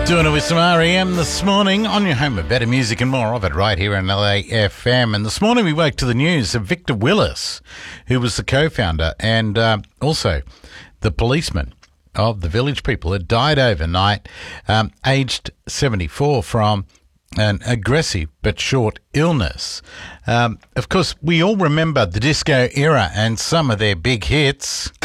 Doing it with some REM this morning on your home of better music and more of it right here on LAFM. And this morning we woke to the news of Victor Willis, who was the co-founder and also the policeman of the Village People, had died overnight, aged 74, from an aggressive but short illness. Of course, we all remember the disco era and some of their big hits.